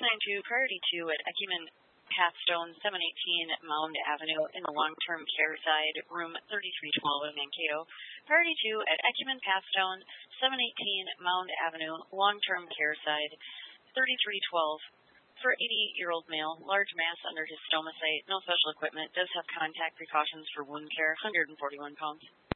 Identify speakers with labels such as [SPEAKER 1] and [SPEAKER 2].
[SPEAKER 1] 692 Priority 2 at Ecumen Pathstone, 718 Mound Avenue in the long-term care side, room 3312 in Mankato. Priority 2 at Ecumen Pathstone, 718 Mound Avenue, long-term care side, 3312. For 88-year-old male, large mass under his stoma site, no special equipment, does have contact precautions for wound care, 141 pounds.